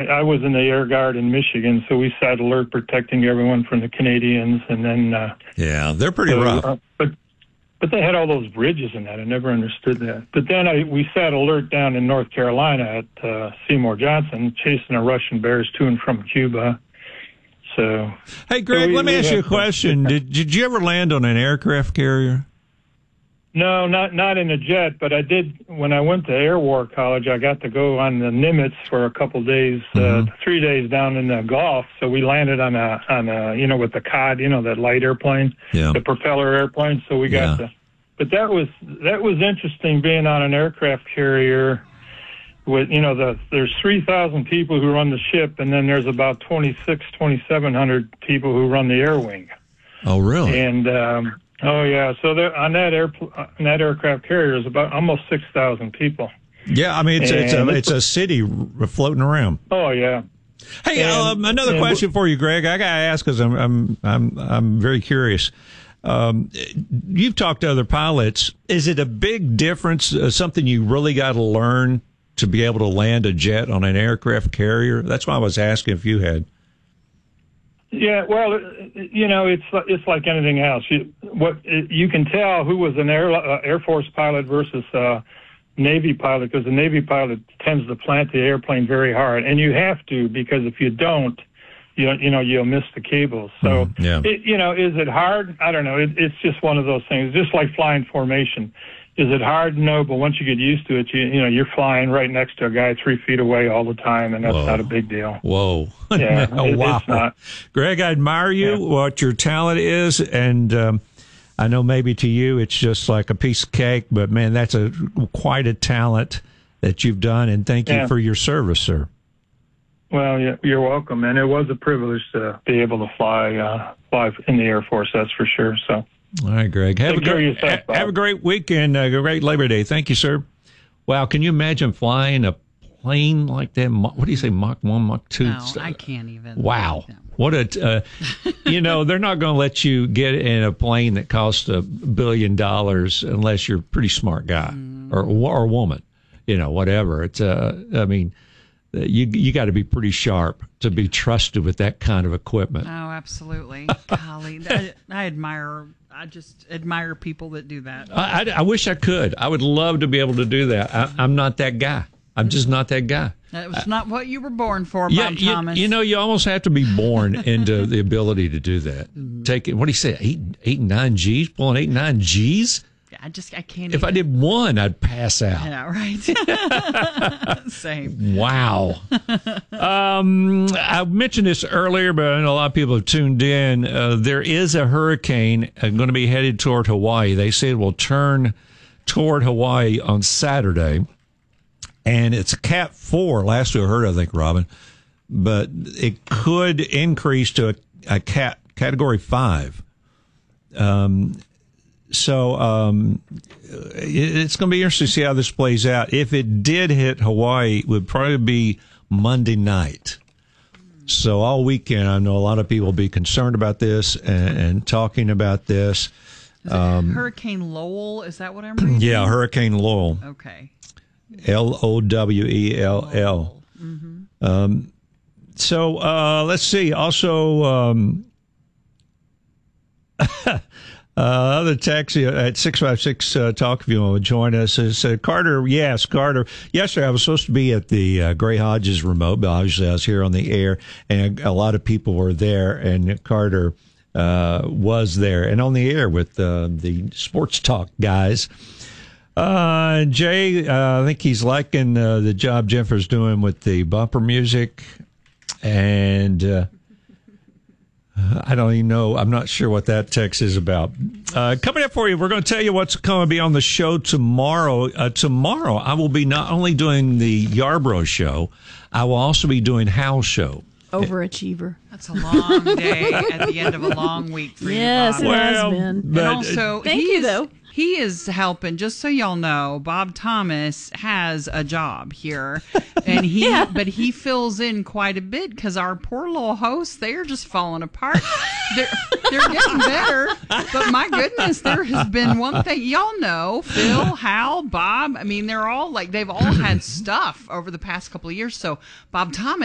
I was in the Air Guard in Michigan, so we sat alert protecting everyone from the Canadians, and then yeah, they're pretty rough. But they had all those bridges and that. I never understood that. But then we sat alert down in North Carolina at Seymour Johnson, chasing the Russian bears to and from Cuba. So, hey, Greg, let me ask you a question. Did you ever land on an aircraft carrier? No, not in a jet, but I did when I went to Air War College. I got to go on the Nimitz for a couple days, 3 days down in the Gulf. So we landed on a with the COD, that light airplane, the propeller airplane. So we got but that was interesting being on an aircraft carrier. With there's 3,000 people who run the ship, and then there's about 2,700 people who run the air wing. Oh, really? And so on that aircraft carrier is about almost 6,000 people. Yeah, I mean it's a city floating around. Oh yeah. Hey, another question for you, Greg. I gotta ask because I'm very curious. You've talked to other pilots. Is it a big difference? Something you really got to learn to be able to land a jet on an aircraft carrier? That's why I was asking if you had. Yeah, well, it's like anything else. You can tell who was an Air Force pilot versus Navy pilot, because the Navy pilot tends to plant the airplane very hard, and you have to, because if you don't, you'll miss the cables. So, is it hard? I don't know. It's just one of those things. Just like flying formation. Is it hard? No, but once you get used to it, you're flying right next to a guy 3 feet away all the time, and that's not a big deal. Whoa. Yeah, wow. It's not. Greg, I admire you, what your talent is, and I know maybe to you it's just like a piece of cake, but, man, that's quite a talent that you've done, and thank you for your service, sir. Well, you're welcome, and it was a privilege to be able to fly in the Air Force, that's for sure, so. All right, Greg. Have a great weekend. A great Labor Day. Thank you, sir. Wow, can you imagine flying a plane like that? What do you say, Mach 1, Mach 2? No, I can't even. Wow. What they're not going to let you get in a plane that costs $1 billion unless you're a pretty smart guy or woman, whatever. It's, you got to be pretty sharp to be trusted with that kind of equipment. Oh, absolutely. Golly, I just admire people that do that. I wish I could. I would love to be able to do that. I'm not that guy. I'm just not that guy. That was not what you were born for, Bob Thomas. You almost have to be born into the ability to do that. Take it. What do you say? 8 and 9 G's? Pulling 8 and 9 G's? I can't. If I did one, I'd pass out. Yeah, right. Same. Wow. I mentioned this earlier, but I know a lot of people have tuned in. There is a hurricane going to be headed toward Hawaii. They say it will turn toward Hawaii on Saturday, and it's a Cat 4. Last we heard, I think, Robin, but it could increase to a Category 5. So it's going to be interesting to see how this plays out. If it did hit Hawaii, it would probably be Monday night. So all weekend, I know a lot of people will be concerned about this and talking about this. Is it Hurricane Lowell? Is that what I'm reading? Yeah, Hurricane Lowell. Okay. Lowell. So let's see. Also, other text at 656 talk if you want to join us. It said Carter. Yes, Carter. Yesterday I was supposed to be at the Gray Hodges remote, but obviously I was here on the air, and a lot of people were there, and Carter was there and on the air with the sports talk guys. Jay, I think he's liking the job Jennifer's doing with the bumper music, and I don't even know. I'm not sure what that text is about. Coming up for you, we're going to tell you what's going to be on the show tomorrow. Tomorrow, I will be not only doing the Yarborough show, I will also be doing Hal's show. Overachiever. That's a long day at the end of a long week for you, Bob. Yes, it has been. But, and also, thank you, though. He is helping, just so y'all know, Bob Thomas has a job here, and but he fills in quite a bit because our poor little hosts, they are just falling apart. They're getting better, but my goodness, there has been one thing, y'all know, Phil, Hal, Bob, I mean, they've all had stuff over the past couple of years, so Bob Thomas, fortunately,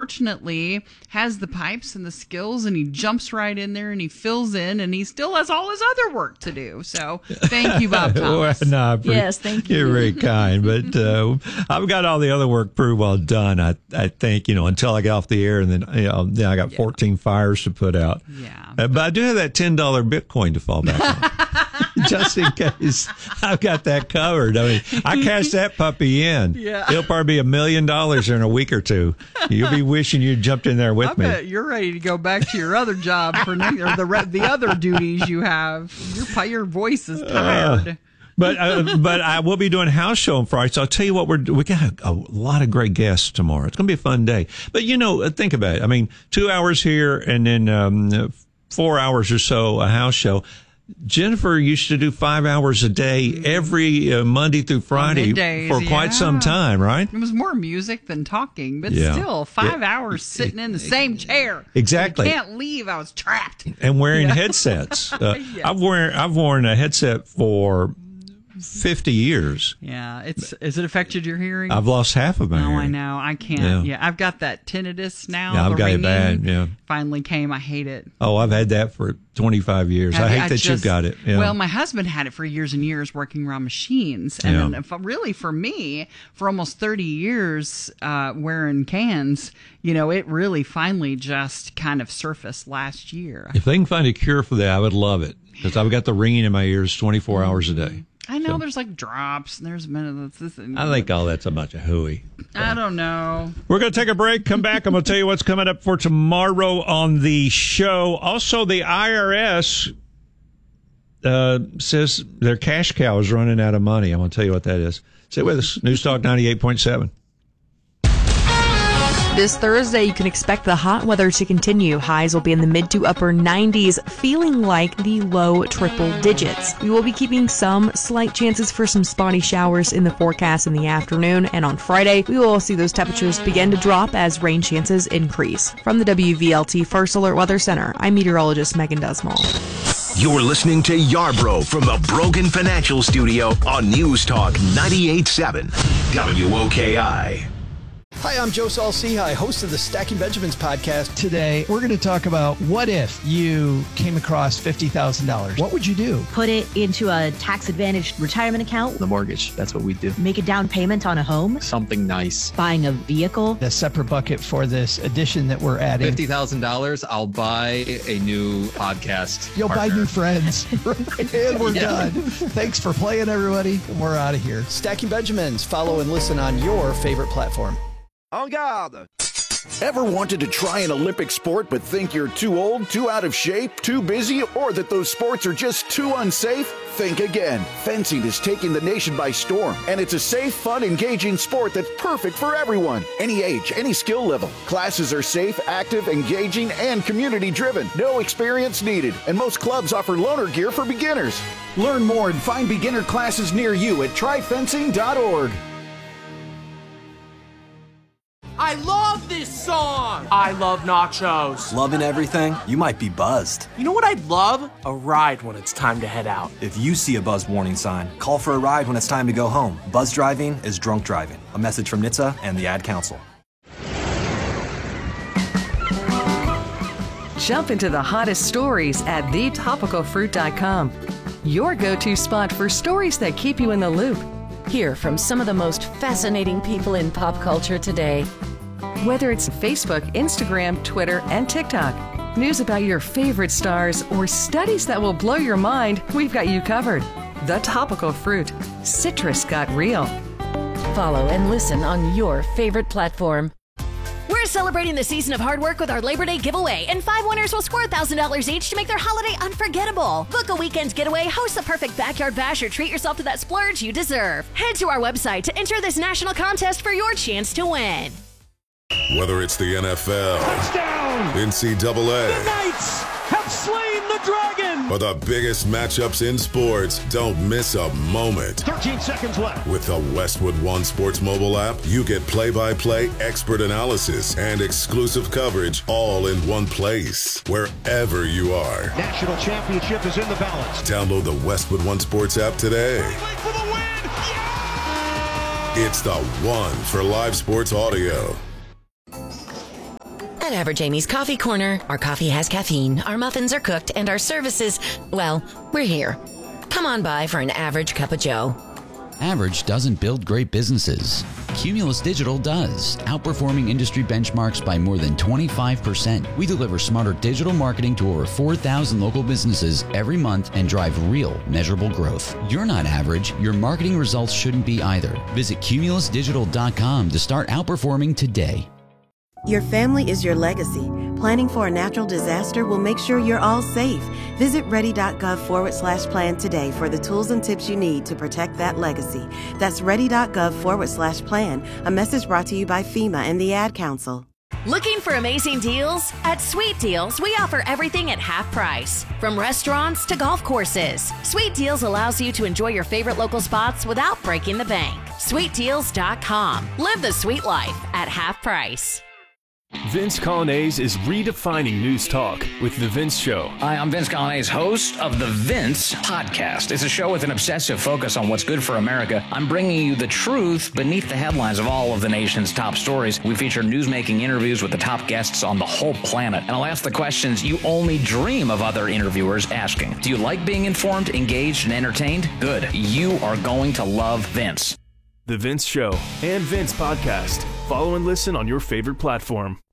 fortunately has the pipes and the skills, and he jumps right in there and he fills in, and he still has all his other work to do. So thank you, Bob Thomas. Yes, thank you. You're very kind, but I've got all the other work pretty well done. I think, until I get off the air, and then I got 14 fires to put out. Yeah. But I do have that $10 Bitcoin to fall back on. Just in case. I've got that covered. I mean, I cashed that puppy in. Yeah. It'll probably be $1 million in a week or two. You'll be wishing you jumped in there with I me. bet you're ready to go back to your other job or the other duties you have. Your voice is tired. But I will be doing a house show on Friday. So I'll tell you what, we got a lot of great guests tomorrow. It's going to be a fun day. But, think about it. I mean, 2 hours here and then 4 hours or so a house show. Jennifer used to do 5 hours a day every Monday through Friday for quite some time, right? It was more music than talking, but still 5 hours sitting in the same chair. Exactly. You can't leave. I was trapped. And wearing headsets. Yes. I've worn a headset for 50 years. Yeah, has it affected your hearing? I've lost half of my hearing. I know. I can't. Yeah, I've got that tinnitus now. Yeah, I've got it bad. Yeah, finally came. I hate it. Oh, I've had that for 25 years. I hate that you've got it. Yeah. Well, my husband had it for years and years working around machines, and then really for me, for almost 30 years wearing cans, it really finally just kind of surfaced last year. If they can find a cure for that, I would love it, because I've got the ringing in my ears 24 hours a day. I know there's like drops, and there's minutes. I think all that's a bunch of hooey. I don't know. We're going to take a break, come back, and we'll tell you what's coming up for tomorrow on the show. Also, the IRS says their cash cow is running out of money. I'm going to tell you what that is. Stay with us. News Talk 98.7. This Thursday, you can expect the hot weather to continue. Highs will be in the mid to upper 90s, feeling like the low triple digits. We will be keeping some slight chances for some spotty showers in the forecast in the afternoon, and on Friday, we will see those temperatures begin to drop as rain chances increase. From the WVLT First Alert Weather Center, I'm meteorologist Megan Desmall. You're listening to Yarbrough from the Brogan Financial Studio on News Talk 98.7 WOKI. Hi, I'm Joe Saul-Sehy, host of the Stacking Benjamins podcast. Today, we're going to talk about what if you came across $50,000? What would you do? Put it into a tax-advantaged retirement account. The mortgage, that's what we do. Make a down payment on a home. Something nice. Buying a vehicle. A separate bucket for this addition that we're adding. $50,000, I'll buy a new podcast You'll partner. buy new friends. And we're done. Thanks for playing, everybody. We're out of here. Stacking Benjamins. Follow and listen on your favorite platform. En garde! Ever wanted to try an Olympic sport but think you're too old, too out of shape, too busy, or that those sports are just too unsafe? Think again. Fencing is taking the nation by storm, and it's a safe, fun, engaging sport that's perfect for everyone. Any age, any skill level. Classes are safe, active, engaging, and community-driven. No experience needed, and most clubs offer loaner gear for beginners. Learn more and find beginner classes near you at tryfencing.org. I love this song! I love nachos. Loving everything? You might be buzzed. You know what I'd love? A ride when it's time to head out. If you see a buzz warning sign, call for a ride when it's time to go home. Buzz driving is drunk driving. A message from NHTSA and the Ad Council. Jump into the hottest stories at thetopicalfruit.com. Your go-to spot for stories that keep you in the loop. Hear from some of the most fascinating people in pop culture today. Whether it's Facebook, Instagram, Twitter, and TikTok, news about your favorite stars, or studies that will blow your mind, we've got you covered. The Topical Fruit. Citrus got real. Follow and listen on your favorite platform. We're celebrating the season of hard work with our Labor Day giveaway, and 5 winners will score $1,000 each to make their holiday unforgettable. Book a weekend's getaway, host the perfect backyard bash, or treat yourself to that splurge you deserve. Head to our website to enter this national contest for your chance to win. Whether it's the NFL, touchdown, NCAA, the Knights have slain the dragon, or the biggest matchups in sports, don't miss a moment. 13 seconds left. With the Westwood One Sports mobile app, you get play-by-play, expert analysis, and exclusive coverage all in one place, wherever you are. National championship is in the balance. Download the Westwood One Sports app today. For the win! Yeah! It's the one for live sports audio. At Average Amy's Coffee Corner, our coffee has caffeine, our muffins are cooked, and our services, well, we're here. Come on by for an average cup of joe. Average doesn't build great businesses. Cumulus Digital does, outperforming industry benchmarks by more than 25%. We deliver smarter digital marketing to over 4,000 local businesses every month and drive real, measurable growth. You're not average. Your marketing results shouldn't be either. Visit cumulusdigital.com to start outperforming today. Your family is your legacy. Planning for a natural disaster will make sure you're all safe. Visit ready.gov/plan today for the tools and tips you need to protect that legacy. That's ready.gov/plan. A message brought to you by FEMA and the Ad Council. Looking for amazing deals? At Sweet Deals, we offer everything at half price. From restaurants to golf courses, Sweet Deals allows you to enjoy your favorite local spots without breaking the bank. SweetDeals.com. Live the sweet life at half price. Vince Coglianese is redefining news talk with The Vince Show. Hi, I'm Vince Coglianese, host of The Vince Podcast. It's a show with an obsessive focus on what's good for America. I'm bringing you the truth beneath the headlines of all of the nation's top stories. We feature newsmaking interviews with the top guests on the whole planet. And I'll ask the questions you only dream of other interviewers asking. Do you like being informed, engaged, and entertained? Good. You are going to love Vince. The Vince Show and Vince Podcast. Follow and listen on your favorite platform.